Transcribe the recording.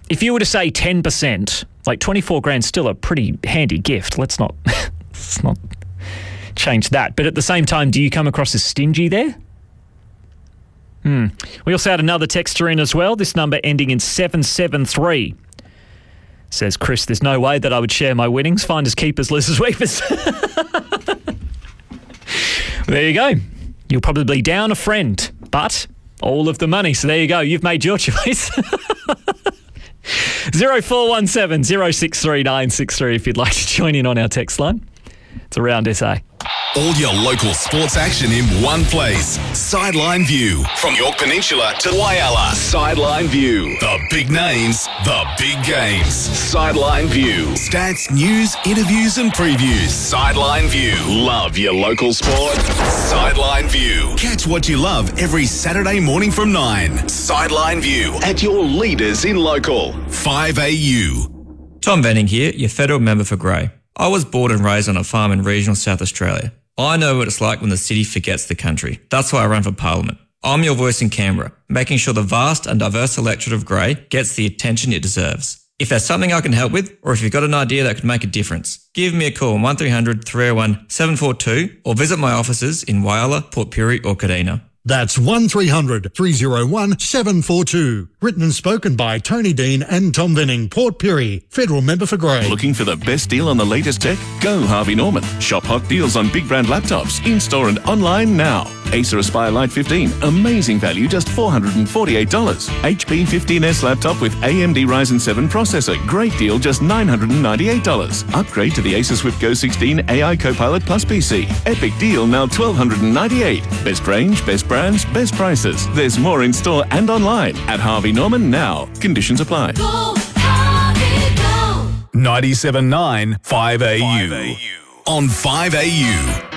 if you were to say 10%, like 24 grand's still a pretty handy gift. Let's not change that. But at the same time, do you come across as stingy there? We also had another texter in as well. This number ending in 773. Says, Chris, there's no way that I would share my winnings. Finders, keepers, losers, weepers. There you go. You'll probably down a friend, but all of the money. So there you go. You've made your choice. 0417 063 963 if you'd like to join in on our text line. It's Around SA. All your local sports action in one place. Sideline View. From York Peninsula to Whyalla. Sideline View. The big names, the big games. Sideline View. Stats, news, interviews and previews. Sideline View. Love your local sport? Sideline View. Catch what you love every Saturday morning from 9. Sideline View. At your leaders in local. 5AU. Tom Venning here, your federal member for Grey. I was born and raised on a farm in regional South Australia. I know what it's like when the city forgets the country. That's why I run for Parliament. I'm your voice in Canberra, making sure the vast and diverse electorate of Grey gets the attention it deserves. If there's something I can help with, or if you've got an idea that could make a difference, give me a call on 1300 301 742 or visit my offices in Whyalla, Port Pirie or Kadina. That's 1300 301 742. Written and spoken by Tony Dean and Tom Venning, Port Pirie, federal member for Grey. Looking for the best deal on the latest tech? Go Harvey Norman. Shop hot deals on big brand laptops, in-store and online now. Acer Aspire Lite 15, amazing value, just $448. HP 15S laptop with AMD Ryzen 7 processor, great deal, just $998. Upgrade to the Acer Swift Go 16 AI Copilot Plus PC. Epic deal, now $1,298. Best range, best brands, best prices. There's more in store and online at Harvey Norman now. Conditions apply. Go, Harvey, go. 97.9 5AU. On 5AU.